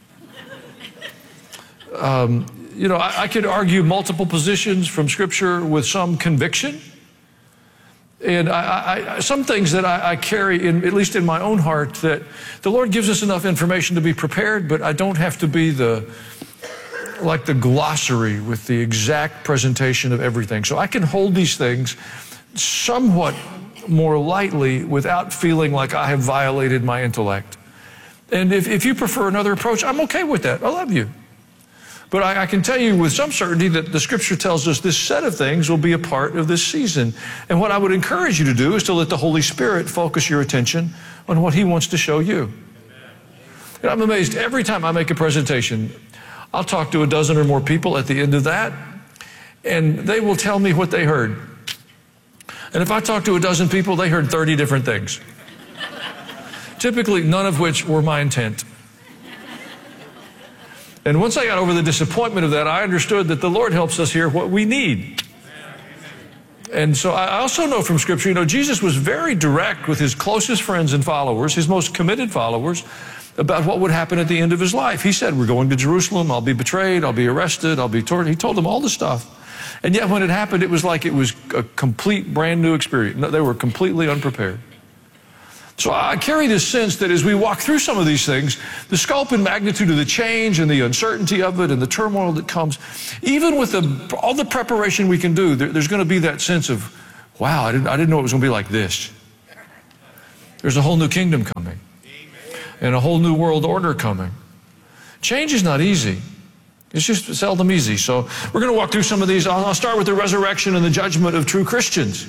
Um, you know, I, I could argue multiple positions from Scripture with some conviction. And I, I, some things that I, I carry, in, at least in my own heart, that the Lord gives us enough information to be prepared, but I don't have to be the, like the glossary with the exact presentation of everything. So I can hold these things somewhat more lightly without feeling like I have violated my intellect. And if, if you prefer another approach, I'm okay with that. I love you. But I, I can tell you with some certainty that the Scripture tells us this set of things will be a part of this season. And what I would encourage you to do is to let the Holy Spirit focus your attention on what He wants to show you. And I'm amazed every time I make a presentation, I'll talk to a dozen or more people at the end of that, and they will tell me what they heard. And if I talk to a dozen people, they heard thirty different things. Typically, none of which were my intent. And once I got over the disappointment of that, I understood that the Lord helps us hear what we need. And so I also know from Scripture, you know, Jesus was very direct with his closest friends and followers, his most committed followers, about what would happen at the end of his life. He said, we're going to Jerusalem, I'll be betrayed, I'll be arrested, I'll be tortured. He told them all the stuff. And yet when it happened, it was like it was a complete brand new experience. No, they were completely unprepared. So I carry this sense that as we walk through some of these things, the scope and magnitude of the change and the uncertainty of it and the turmoil that comes, even with the, all the preparation we can do, there, there's going to be that sense of, wow, I didn't, I didn't know it was going to be like this. There's a whole new kingdom coming and a whole new world order coming. Change is not easy. It's just seldom easy. So we're going to walk through some of these. I'll, I'll start with the resurrection and the judgment of true Christians.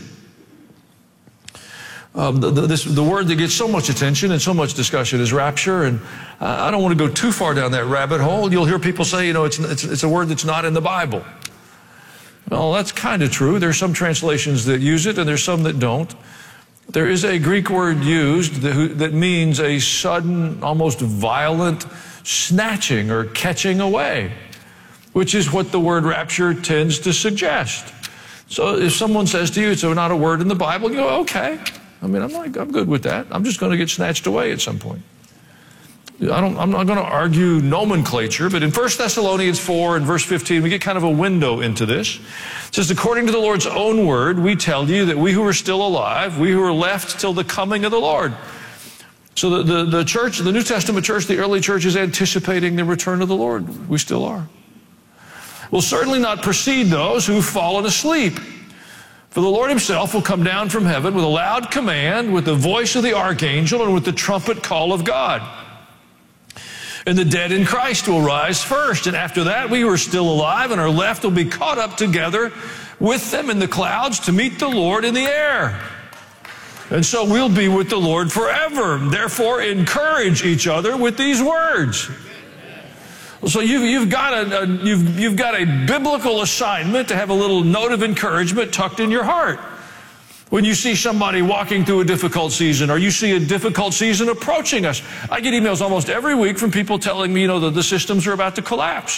Um, the, the, this, the word that gets so much attention and so much discussion is rapture, and uh, I don't want to go too far down that rabbit hole. You'll hear people say, you know, it's, it's, it's a word that's not in the Bible. Well, that's kind of true. There's some translations that use it, and there's some that don't. There is a Greek word used that, that means a sudden, almost violent snatching or catching away, which is what the word rapture tends to suggest. So if someone says to you, it's not a word in the Bible, you go, okay. I mean, I'm like, I'm good with that. I'm just going to get snatched away at some point. I don't, I'm not going to argue nomenclature, but in First Thessalonians four and verse fifteen, we get kind of a window into this. It says, according to the Lord's own word, we tell you that we who are still alive, we who are left till the coming of the Lord. So the, the, the church, the New Testament church, the early church is anticipating the return of the Lord. We still are. Will certainly not precede those who've fallen asleep. For the Lord himself will come down from heaven with a loud command, with the voice of the archangel, and with the trumpet call of God. And the dead in Christ will rise first. And after that, we who are still alive and are left will be caught up together with them in the clouds to meet the Lord in the air. And so we'll be with the Lord forever. Therefore, encourage each other with these words. So you've, you've, got a, a, you've, you've got a biblical assignment to have a little note of encouragement tucked in your heart. When you see somebody walking through a difficult season, or you see a difficult season approaching us. I get emails almost every week from people telling me, you know, that the systems are about to collapse.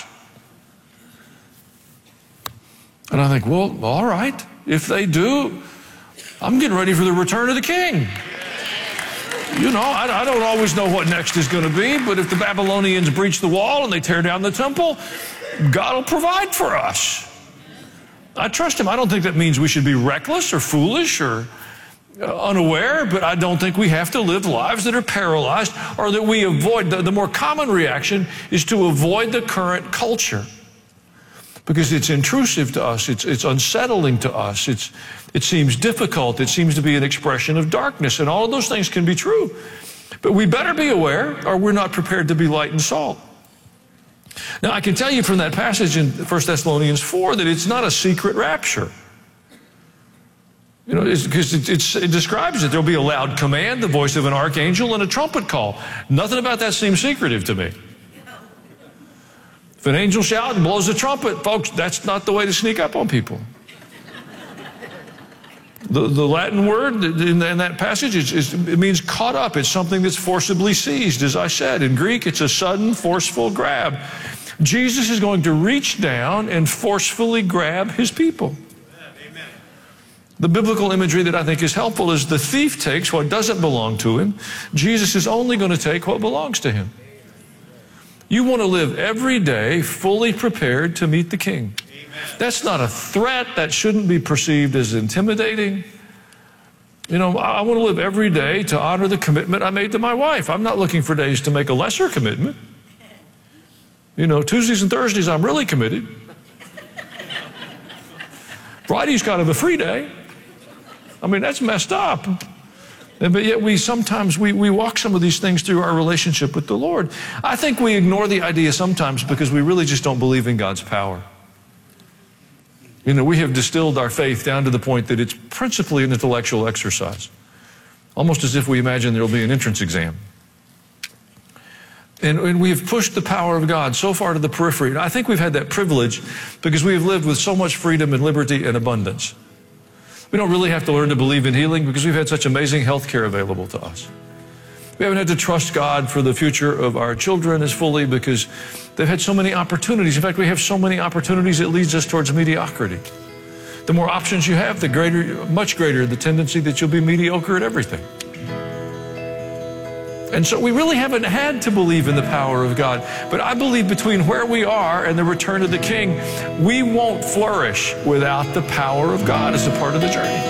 And I think, well, all right, if they do, I'm getting ready for the return of the King. You know, I, I don't always know what next is going to be, but if the Babylonians breach the wall and they tear down the temple, God will provide for us. I trust him. I don't think that means we should be reckless or foolish or uh, unaware, but I don't think we have to live lives that are paralyzed or that we avoid. The, the more common reaction is to avoid the current culture because it's intrusive to us. It's, it's unsettling to us. It's, it seems difficult. It seems to be an expression of darkness, and all of those things can be true. But we better be aware or we're not prepared to be light and salt. Now, I can tell you from that passage in First Thessalonians four that it's not a secret rapture. You know, because it, it's, it describes it. There'll be a loud command, the voice of an archangel, and a trumpet call. Nothing about that seems secretive to me. If an angel shouts and blows a trumpet, folks, that's not the way to sneak up on people. The, the Latin word in, in that passage, is, is, it means caught up. It's something that's forcibly seized, as I said. In Greek, it's a sudden, forceful grab. Jesus is going to reach down and forcefully grab his people. Amen. The biblical imagery that I think is helpful is the thief takes what doesn't belong to him. Jesus is only going to take what belongs to him. You want to live every day fully prepared to meet the King. That's not a threat. That shouldn't be perceived as intimidating. You know, I want to live every day to honor the commitment I made to my wife. I'm not looking for days to make a lesser commitment. You know, Tuesdays and Thursdays, I'm really committed. Friday's kind of a free day. I mean, that's messed up. And, but yet we sometimes, we, we walk some of these things through our relationship with the Lord. I think we ignore the idea sometimes because we really just don't believe in God's power. You know, we have distilled our faith down to the point that it's principally an intellectual exercise, almost as if we imagine there will be an entrance exam. And, and we have pushed the power of God so far to the periphery. And I think we've had that privilege because we have lived with so much freedom and liberty and abundance. We don't really have to learn to believe in healing because we've had such amazing health care available to us. We haven't had to trust God for the future of our children as fully because they've had so many opportunities. In fact, we have so many opportunities, it leads us towards mediocrity. The more options you have, the greater, much greater the tendency that you'll be mediocre at everything. And so we really haven't had to believe in the power of God. But I believe between where we are and the return of the King, we won't flourish without the power of God as a part of the journey.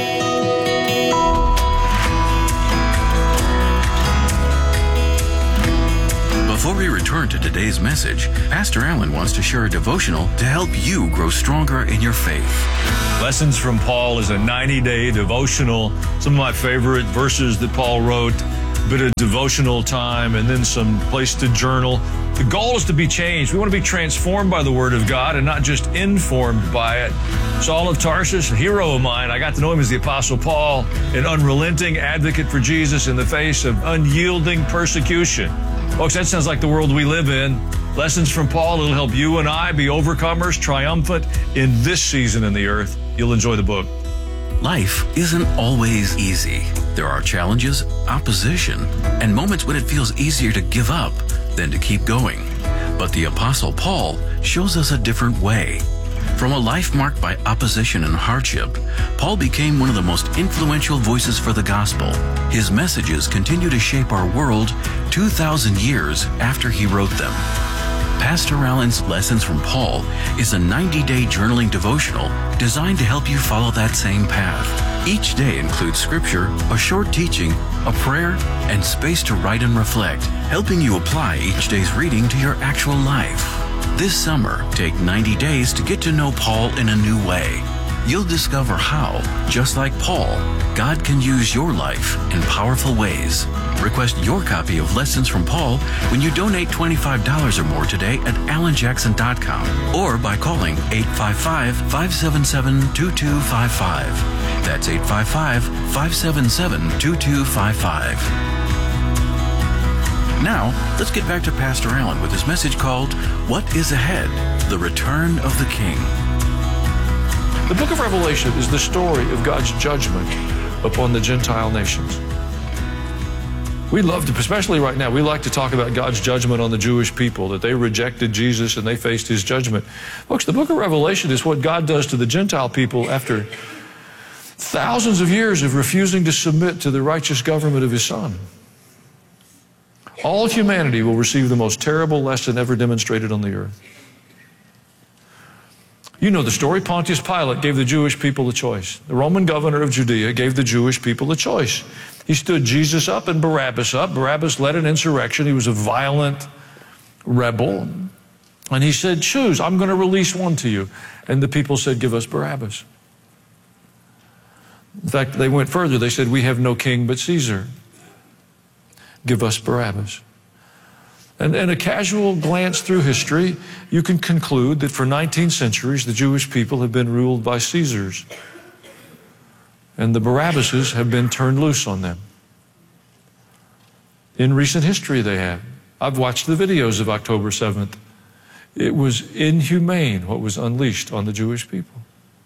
Before we return to today's message, Pastor Allen wants to share a devotional to help you grow stronger in your faith. Lessons from Paul is a ninety-day devotional. Some of my favorite verses that Paul wrote, a bit of devotional time, and then some place to journal. The goal is to be changed. We want to be transformed by the Word of God and not just informed by it. Saul of Tarsus, a hero of mine. I got to know him as the Apostle Paul, an unrelenting advocate for Jesus in the face of unyielding persecution. Folks, that sounds like the world we live in. Lessons from Paul, it'll help you and I be overcomers, triumphant in this season in the earth. You'll enjoy the book. Life isn't always easy. There are challenges, opposition, and moments when it feels easier to give up than to keep going. But the Apostle Paul shows us a different way. From a life marked by opposition and hardship, Paul became one of the most influential voices for the gospel. His messages continue to shape our world two thousand years after he wrote them. Pastor Allen's Lessons from Paul is a ninety-day journaling devotional designed to help you follow that same path. Each day includes scripture, a short teaching, a prayer, and space to write and reflect, helping you apply each day's reading to your actual life. This summer, take ninety days to get to know Paul in a new way. You'll discover how, just like Paul, God can use your life in powerful ways. Request your copy of Lessons from Paul when you donate twenty-five dollars or more today at alan jackson dot com or by calling eight five five, five seven seven, two two five five. That's eight five five, five seven seven, two two five five. Now, let's get back to Pastor Allen with his message called, What is Ahead? The Return of the King. The book of Revelation is the story of God's judgment upon the Gentile nations. We love to, especially right now, we like to talk about God's judgment on the Jewish people, that they rejected Jesus and they faced his judgment. Folks, the book of Revelation is what God does to the Gentile people after thousands of years of refusing to submit to the righteous government of his Son. All humanity will receive the most terrible lesson ever demonstrated on the earth. You know the story. Pontius Pilate gave the Jewish people a choice. The Roman governor of Judea gave the Jewish people a choice. He stood Jesus up and Barabbas up. Barabbas led an insurrection. He was a violent rebel. And he said, choose, I'm going to release one to you. And the people said, give us Barabbas. In fact, they went further. They said, we have no king but Caesar. Give us Barabbas. And in a casual glance through history, you can conclude that for nineteen centuries, the Jewish people have been ruled by Caesars. And the Barabbases have been turned loose on them. In recent history, they have. I've watched the videos of October seventh. It was inhumane what was unleashed on the Jewish people.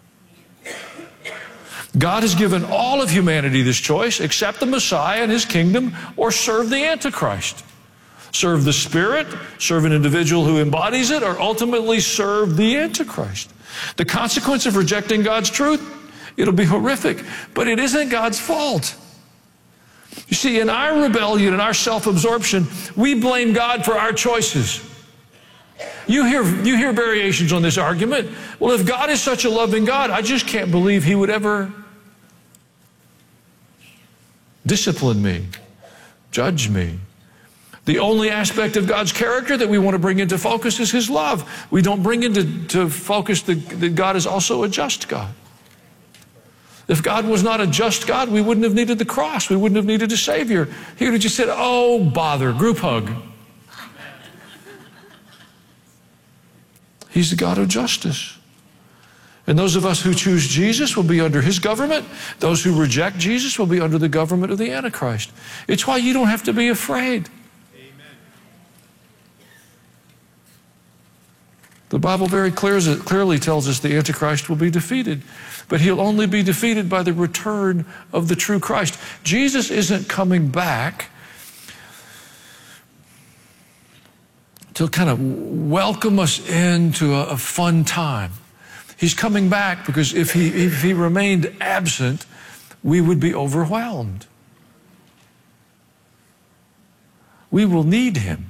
God has given all of humanity this choice: accept the Messiah and his kingdom or serve the Antichrist. Serve the Spirit, serve an individual who embodies it, or ultimately serve the Antichrist. The consequence of rejecting God's truth, it'll be horrific, but it isn't God's fault. You see, in our rebellion and our self-absorption, we blame God for our choices. You hear, you hear variations on this argument. Well, if God is such a loving God, I just can't believe he would ever discipline me, judge me. The only aspect of God's character that we want to bring into focus is his love. We don't bring into to focus the, that God is also a just God. If God was not a just God, we wouldn't have needed the cross. We wouldn't have needed a Savior. He would have just said, oh, bother, group hug. He's the God of justice. And those of us who choose Jesus will be under his government. Those who reject Jesus will be under the government of the Antichrist. It's why you don't have to be afraid. The Bible very clear, clearly tells us the Antichrist will be defeated, but he'll only be defeated by the return of the true Christ. Jesus isn't coming back to kind of welcome us into a, a fun time. He's coming back because if he, if he remained absent, we would be overwhelmed. We will need him.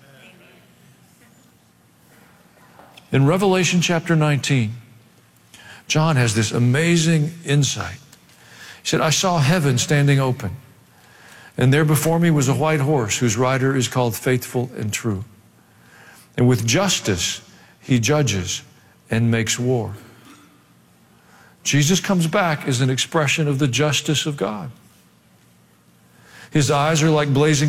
In Revelation chapter nineteen, John has this amazing insight. He said, I saw heaven standing open, and there before me was a white horse whose rider is called Faithful and True. And with justice he judges and makes war. Jesus comes back as an expression of the justice of God. His eyes are like blazing